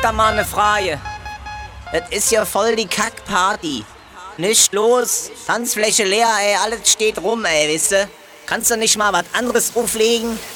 da mal eine Frage. Das ist ja voll die Kackparty. Nicht los, Tanzfläche leer, ey, alles steht rum, ey, wisst ihr? Kannst du nicht mal was anderes auflegen?